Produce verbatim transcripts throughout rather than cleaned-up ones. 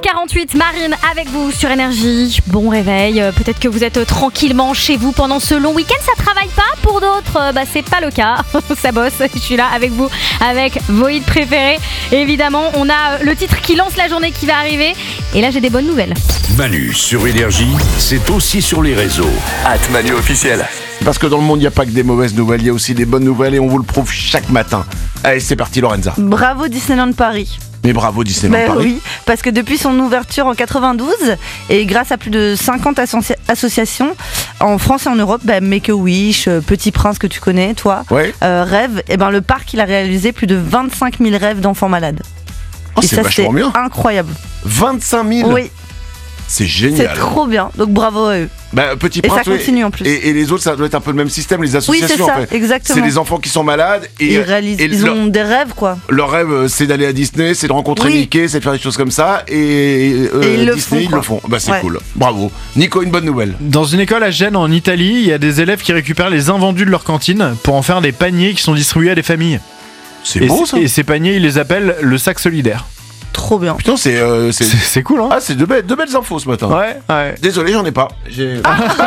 quarante-huit, Marine avec vous sur Énergie. Bon réveil, euh, peut-être que vous êtes tranquillement chez vous pendant ce long week-end. Ça travaille pas, pour d'autres, euh, bah, c'est pas le cas. Ça bosse, je suis là avec vous, avec vos hits préférés. Évidemment, on a le titre qui lance la journée qui va arriver. Et là, j'ai des bonnes nouvelles. Manu sur Énergie, c'est aussi sur les réseaux. at Manu officiel. Parce que dans le monde, il n'y a pas que des mauvaises nouvelles, il y a aussi des bonnes nouvelles et on vous le prouve chaque matin. Allez, c'est parti Lorenza. Bravo Disneyland Paris. Mais bravo Disneyland Ben Paris. oui, parce que depuis son ouverture en quatre-vingt-douze et grâce à plus de cinquante associa- associations en France et en Europe, ben Make-A-Wish, Petit Prince que tu connais, toi, Ouais. euh, Rêve, et ben le parc il a réalisé plus de vingt-cinq mille rêves d'enfants malades. Oh, et c'est ça vachement c'est bien. incroyable. vingt-cinq mille. Oui, C'est c'est génial. trop bien. Donc bravo à eux. Bah, Petit Et Prince, ça oui. continue en plus. Et, et les autres, ça doit être un peu le même système, les Oui, associations c'est ça, en fait. exactement. C'est les enfants qui sont malades et, Ils réalisent, et ils leur, ont des rêves quoi. leur rêve, euh, c'est d'aller à Disney, c'est de rencontrer Oui. Mickey, c'est de faire des choses comme ça. Et, euh, Et ils le Disney, font, ils quoi. le font. Bah, c'est Ouais. cool. Bravo. Nico, une bonne nouvelle. Dans une école à Gênes en Italie, il y a des élèves qui récupèrent les invendus de leur cantine pour en faire des paniers qui sont distribués à des familles. C'est Et, beau c- ça. et ces paniers, ils les appellent le sac solidaire. Trop bien. Putain, c'est. euh, c'est- C'est c'est cool, hein? Ah, c'est de belles, de belles infos ce matin. Ouais, ouais. Désolé, j'en ai pas. J'ai...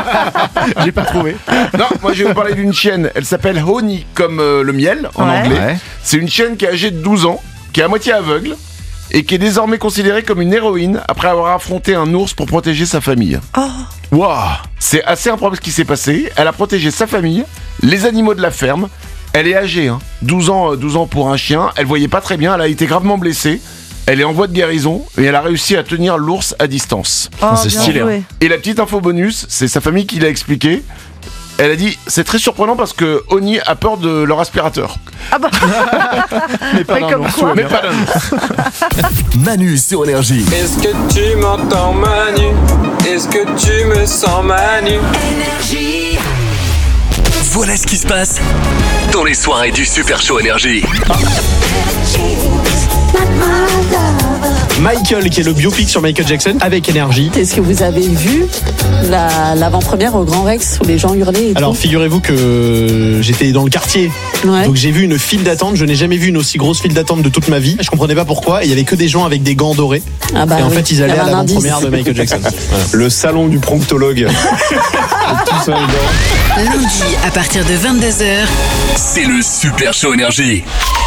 J'ai pas trouvé. Non, moi je vais vous parler d'une chienne. Elle s'appelle Honey, comme euh, le miel en Ouais. anglais. Ouais. C'est une chienne qui est âgée de douze ans, qui est à moitié aveugle et qui est désormais considérée comme une héroïne après avoir affronté un ours pour protéger sa famille. Oh, Waouh! C'est assez improbable ce qui s'est passé. Elle a protégé sa famille, les animaux de la ferme. Elle est âgée, hein. douze ans, euh, douze ans pour un chien. Elle voyait pas très bien, elle a été gravement blessée. Elle est en voie de guérison et elle a réussi à tenir l'ours à distance. oh c'est bien stylé, joué. Et la petite info bonus, c'est sa famille qui l'a expliqué. Elle a dit, c'est très surprenant parce que Oni a peur de leur aspirateur. Ah bah, Mais pas Mais d'un comme ours, quoi. ouais, Mais bien. pas d'un ours. Manu sur Énergie. Est-ce que tu m'entends Manu? Est-ce que tu me sens Manu? Voilà ce qui se passe dans les soirées du Super Show Énergie. Michael, qui est le biopic sur Michael Jackson avec Énergie. Est-ce que vous avez vu la- l'avant-première au Grand Rex où les gens hurlaient et Alors tout figurez-vous que j'étais dans le quartier, Ouais. donc j'ai vu une file d'attente. Je n'ai jamais vu une aussi grosse file d'attente de toute ma vie. Je comprenais pas pourquoi. Il y avait que des gens avec des gants dorés. Ah bah et en oui, fait ils il y allaient à avait un l'avant-première indice. de Michael Jackson. Voilà. Le salon du promptologue. Lundi à partir de vingt-deux heures. C'est le Super Show Énergie.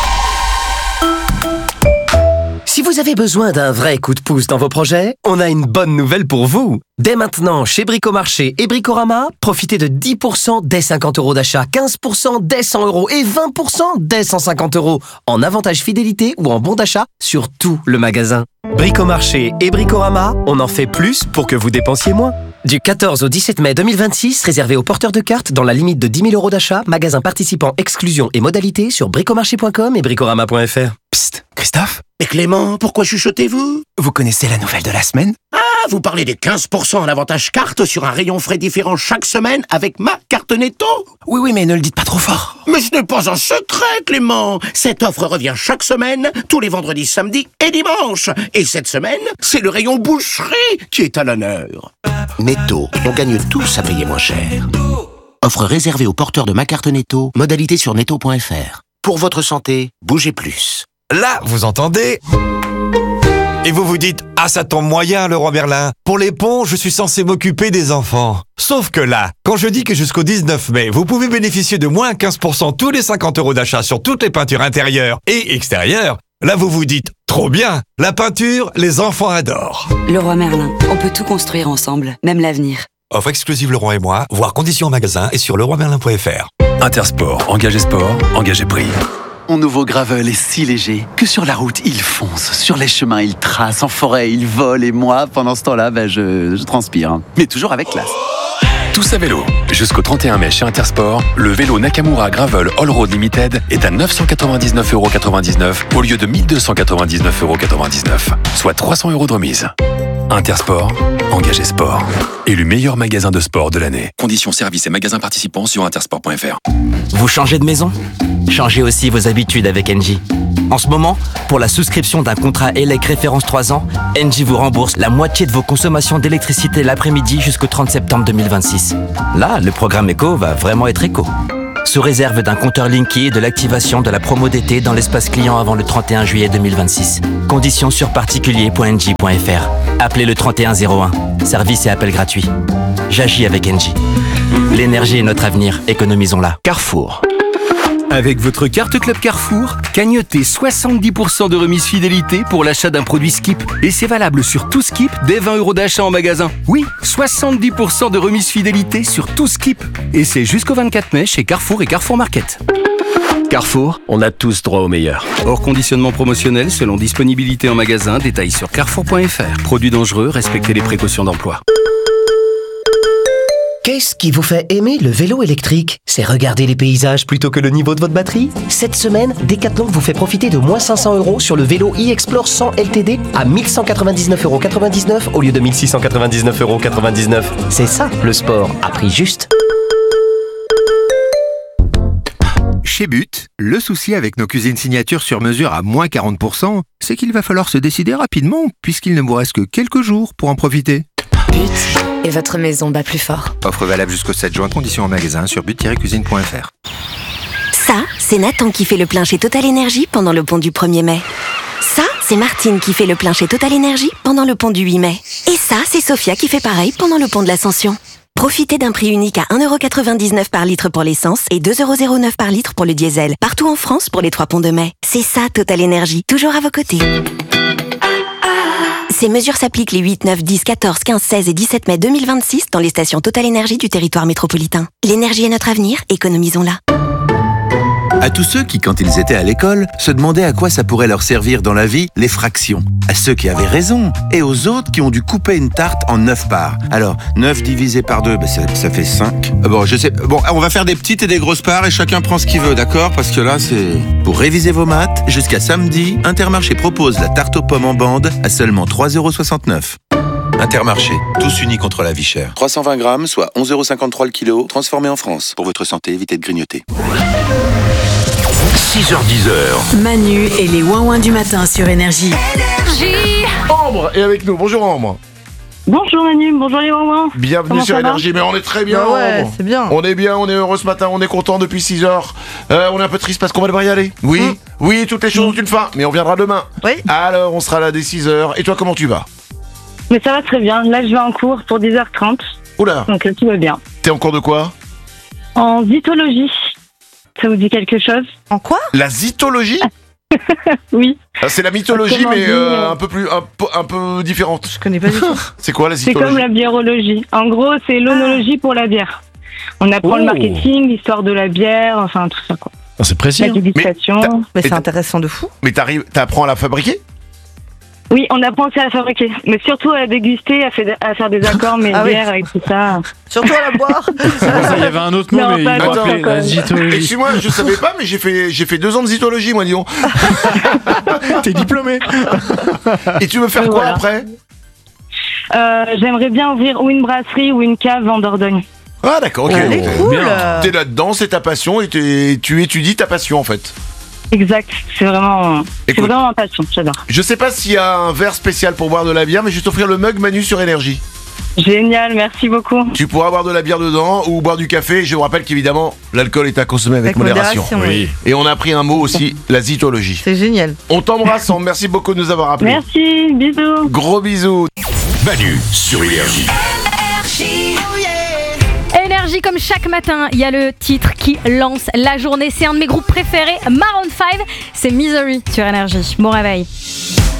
Si vous avez besoin d'un vrai coup de pouce dans vos projets, on a une bonne nouvelle pour vous. Dès maintenant, chez Bricomarché et Bricorama, profitez de dix pour cent dès cinquante euros d'achat, quinze pour cent dès cent euros et vingt pour cent dès cent cinquante euros en avantage fidélité ou en bon d'achat sur tout le magasin. Bricomarché et Bricorama, on en fait plus pour que vous dépensiez moins. Du quatorze au dix-sept mai deux mille vingt-six, réservé aux porteurs de cartes dans la limite de dix mille euros d'achat, magasin participant, exclusion et modalités sur bricomarché point com et bricorama point f r. Psst, Christophe? Mais Clément, pourquoi chuchotez-vous? Vous connaissez la nouvelle de la semaine? Ah, vous parlez des quinze pour cent en avantage carte sur un rayon frais différent chaque semaine avec ma carte Netto? Oui, oui, mais ne le dites pas trop fort. Mais ce n'est pas un secret, Clément. Cette offre revient chaque semaine, tous les vendredis, samedis et dimanches. Et cette semaine, c'est le rayon boucherie qui est à l'honneur. Netto, on gagne tous à payer moins cher. Offre réservée aux porteurs de ma carte Netto, modalité sur netto point f r. Pour votre santé, bougez plus. Là, vous entendez? Et vous vous dites, ah ça tombe moyen le roi Merlin. Pour les ponts, je suis censé m'occuper des enfants. Sauf que là, quand je dis que jusqu'au dix-neuf mai, vous pouvez bénéficier de moins quinze pour cent tous les cinquante euros d'achat sur toutes les peintures intérieures et extérieures, là vous vous dites, trop bien, la peinture, les enfants adorent. Le roi Merlin, on peut tout construire ensemble, même l'avenir. Offre exclusive Leroy et moi, voir conditions en magasin et sur leroy merlin point f r. Intersport, engagé sport, engagé prix. Mon nouveau gravel est si léger que sur la route, il fonce. Sur les chemins, il trace. En forêt, il vole. Et moi, pendant ce temps-là, ben, je, je transpire. Mais toujours avec classe. Tous à vélo. Jusqu'au trente et un mai chez Intersport, le vélo Nakamura Gravel All Road Limited est à neuf cent quatre-vingt-dix-neuf euros quatre-vingt-dix-neuf au lieu de mille deux cent quatre-vingt-dix-neuf euros quatre-vingt-dix-neuf, soit trois cents euros de remise. Intersport, engagé sport. Élu meilleur magasin de sport de l'année. Conditions services et magasins participants sur intersport point f r. Vous changez de maison? Changez aussi vos habitudes avec Engie. En ce moment, pour la souscription d'un contrat E L E C référence trois ans, Engie vous rembourse la moitié de vos consommations d'électricité l'après-midi jusqu'au trente septembre deux mille vingt-six. Là, le programme éco va vraiment être éco. sous réserve d'un compteur Linky et de l'activation de la promo d'été dans l'espace client avant le trente et un juillet deux mille vingt-six. Conditions sur particulier point n j point f r. Appelez le trente et un zéro un. Service et appel gratuit. J'agis avec Engie. L'énergie est notre avenir, économisons-la. Carrefour. Avec votre carte Club Carrefour, cagnotez soixante-dix pour cent de remise fidélité pour l'achat d'un produit Skip. Et c'est valable sur tout Skip dès vingt euros d'achat en magasin. Oui, soixante-dix pour cent de remise fidélité sur tout Skip. Et c'est jusqu'au vingt-quatre mai chez Carrefour et Carrefour Market. Carrefour, on a tous droit au meilleur. Hors conditionnement promotionnel selon disponibilité en magasin, détails sur carrefour point f r. Produits dangereux, respectez les précautions d'emploi. Qu'est-ce qui vous fait aimer le vélo électrique? C'est regarder les paysages plutôt que le niveau de votre batterie? Cette semaine, Decathlon vous fait profiter de moins cinq cents euros sur le vélo e-Explore cent L T D à mille cent quatre-vingt-dix-neuf euros quatre-vingt-dix-neuf au lieu de mille six cent quatre-vingt-dix-neuf euros quatre-vingt-dix-neuf. C'est ça, le sport, à prix juste. Chez But, le souci avec nos cuisines signature sur mesure à moins quarante pour cent, c'est qu'il va falloir se décider rapidement puisqu'il ne vous reste que quelques jours pour en profiter. But et votre maison bat plus fort. Offre valable jusqu'au sept juin, conditions en magasin sur but tiret cuisine point f r. Ça, c'est Nathan qui fait le plein chez Total Energy pendant le pont du premier mai. Ça, c'est Martine qui fait le plein chez Total Energy pendant le pont du huit mai. Et ça, c'est Sophia qui fait pareil pendant le pont de l'Ascension. Profitez d'un prix unique à un euro quatre-vingt-dix-neuf par litre pour l'essence et deux euros zéro neuf par litre pour le diesel. Partout en France pour les trois ponts de mai. C'est ça, Total Energy, toujours à vos côtés. Ces mesures s'appliquent les huit, neuf, dix, quatorze, quinze, seize et dix-sept mai deux mille vingt-six dans les stations Total Energy du territoire métropolitain. L'énergie est notre avenir, économisons-la. À tous ceux qui, quand ils étaient à l'école, se demandaient à quoi ça pourrait leur servir dans la vie, les fractions. À ceux qui avaient raison, et aux autres qui ont dû couper une tarte en neuf parts. Alors, neuf divisé par deux, bah ça, ça fait cinq. Bon, je sais, bon, on va faire des petites et des grosses parts et chacun prend ce qu'il veut, d'accord? Parce que là, c'est... Pour réviser vos maths, jusqu'à samedi, Intermarché propose la tarte aux pommes en bande à seulement trois euros soixante-neuf. Intermarché, tous unis contre la vie chère. trois cent vingt grammes, soit onze euros cinquante-trois le kilo, transformé en France. Pour votre santé, évitez de grignoter. six heures dix. Manu et les ouin-ouin du matin sur Énergie. Énergie. Ambre est avec nous. Bonjour Ambre. Bonjour Manu, bonjour les ouin-ouin. Bienvenue Comment sur ça va? Énergie, mais on est très bien. Bah ouais, Ambre. c'est bien. On est bien, on est heureux ce matin, on est content depuis six heures. Euh, on est un peu triste parce qu'on va devoir y aller. Oui, mmh. oui, toutes les choses ont une fin, mais on viendra demain. Oui. Alors on sera là dès six heures. Et toi, comment tu vas? Mais ça va très bien, là je vais en cours pour dix heures trente. Oula. Donc tout va bien. T'es en cours de quoi? En zytologie. Ça vous dit quelque chose? En quoi? La zytologie? Oui. Ah, c'est la mythologie, mais dit, euh, euh... un peu plus, un peu, un peu différente. Je connais pas du tout. C'est quoi la C'est zytologie? comme la biérologie. En gros, c'est l'onologie pour la bière. On apprend Oh. le marketing, l'histoire de la bière, enfin tout ça quoi. Ah, c'est précis. La hein. dégustation. Mais, Mais c'est t'as- intéressant de fou. Mais t'arrives, t'apprends à la fabriquer? Oui, on apprend aussi à la fabriquer, mais surtout à la déguster, à, fait- à faire des accords, mais Ah oui. bière avec tout ça. Surtout à la boire. Ça, il y avait un autre mot, Non, mais il pas m'a encore, rappelé quand la même. zytologie. Excuse-moi, je savais pas, mais j'ai fait, j'ai fait deux ans de zytologie, moi, dis donc. T'es diplômé. Et tu veux faire Et quoi voilà. après? Euh, J'aimerais bien ouvrir ou une brasserie ou une cave en Dordogne. Ah d'accord, ok. Elle est Donc, cool. bien. T'es là-dedans, c'est ta passion et t'es- tu étudies ta passion en fait. Exact, c'est vraiment, c'est Écoute. vraiment ma passion, j'adore. Je sais pas s'il y a un verre spécial pour boire de la bière, mais je vais t'offrir le mug Manu sur Énergie. Génial, merci beaucoup. Tu pourras boire de la bière dedans ou boire du café. Je vous rappelle qu'évidemment, l'alcool est à consommer avec, Avec modération. modération, oui. Et on a appris un mot aussi, la zytologie. C'est génial. On t'embrasse, Ambre. Merci beaucoup de nous avoir appelés. Merci, bisous. Gros bisous. Manu sur Énergie. Énergie, comme chaque matin, il y a le titre qui lance la journée. C'est un de mes groupes préférés, Maroon five. C'est Misery sur Énergie. Bon réveil.